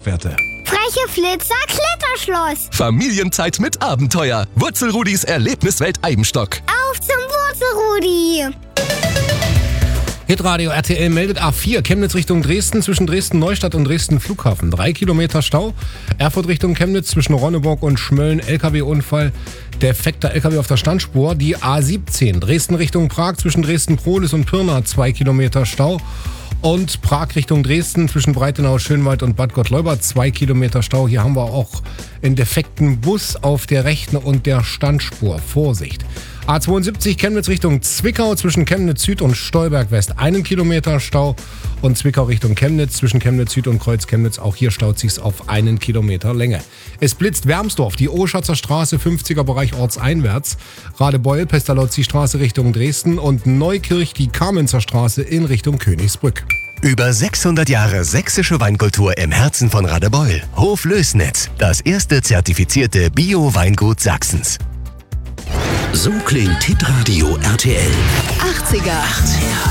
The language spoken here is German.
Werte. Freche Flitzer Kletterschloss. Familienzeit mit Abenteuer. Wurzelrudis Erlebniswelt Eibenstock. Auf zum Wurzelrudi. Hitradio RTL meldet A4, Chemnitz Richtung Dresden, zwischen Dresden-Neustadt und Dresden-Flughafen. 3 Kilometer Stau. Erfurt Richtung Chemnitz, zwischen Ronneburg und Schmölln, LKW-Unfall. Defekter LKW auf der Standspur. Die A17, Dresden Richtung Prag, zwischen Dresden-Prohlis und Pirna, 2 Kilometer Stau. Und Prag Richtung Dresden, zwischen Breitenau, Schönwald und Bad Gottleuba, 2 Kilometer Stau. Hier haben wir auch einen defekten Bus auf der rechten und der Standspur. Vorsicht. A72 Chemnitz Richtung Zwickau, zwischen Chemnitz Süd und Stolberg West, 1 Kilometer Stau. Und Zwickau Richtung Chemnitz, zwischen Chemnitz Süd und Kreuz Chemnitz, auch hier staut sich's auf 1 Kilometer Länge. Es blitzt Wermsdorf, die Oschatzer Straße, 50er Bereich ortseinwärts. Radebeul, Pestalozzi-Straße Richtung Dresden und Neukirch, die Kamenzer Straße in Richtung Königsbrück. Über 600 Jahre sächsische Weinkultur im Herzen von Radebeul. Hof Lößnitz, das erste zertifizierte Bio-Weingut Sachsens. So klingt Hitradio RTL. 80er.